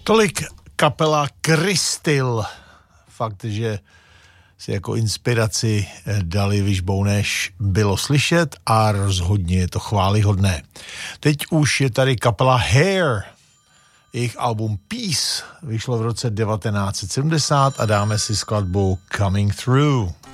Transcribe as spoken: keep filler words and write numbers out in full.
Tolik kapela Crystal. Fakt, že si jako inspiraci dali Wishbone, než bylo slyšet a rozhodně je to chvályhodné. Teď už je tady kapela Hair. Jejich album Peace vyšlo v roce devatenáct set sedmdesát a dáme si skladbu Coming Through.